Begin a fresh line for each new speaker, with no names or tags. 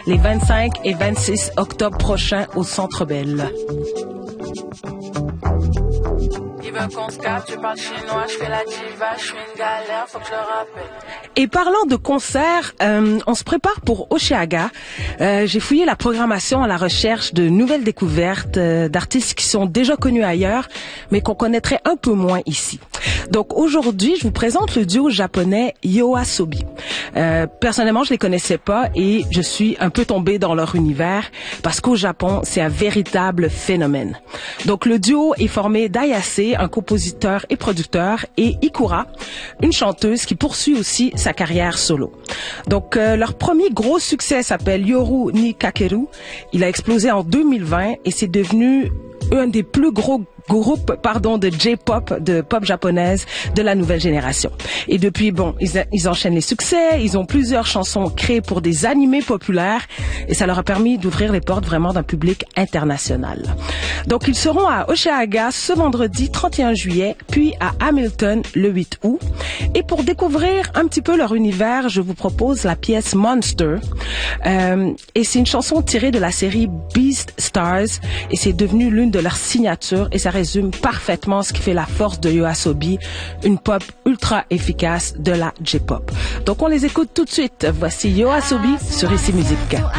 les 25 et 26 octobre prochains au Centre Bell.
Il veut qu'on se capte, je parle chinois, je fais la diva, je suis une galère, faut que je le rappelle.
Et parlant de concerts, on se prépare pour Osheaga. J'ai fouillé la programmation à la recherche de nouvelles découvertes d'artistes qui sont déjà connus ailleurs, mais qu'on connaîtrait un peu moins ici. Donc aujourd'hui, je vous présente le duo japonais YOASOBI. Personnellement, je les connaissais pas et je suis un peu tombée dans leur univers parce qu'au Japon, c'est un véritable phénomène. Donc le duo est formé d'Ayase, un compositeur et producteur, et Ikura, une chanteuse qui poursuit aussi sa carrière solo. Donc leur premier gros succès s'appelle Yoru ni Kakeru. Il a explosé en 2020 et c'est devenu un des plus gros groupes de J-pop, de pop japonaise de la nouvelle génération. Et depuis, ils enchaînent les succès, ils ont plusieurs chansons créées pour des animés populaires et ça leur a permis d'ouvrir les portes vraiment d'un public international. Donc ils seront à Osheaga ce vendredi 31 juillet, puis à Hamilton le 8 août. Et pour découvrir un petit peu leur univers, je vous propose la pièce Monster. Et c'est une chanson tirée de la série Beast Stars et c'est devenu l'une de leurs signatures et ça résume parfaitement ce qui fait la force de YOASOBI, une pop ultra efficace de la J-pop. Donc on les écoute tout de suite. Voici YOASOBI sur Ici Musique.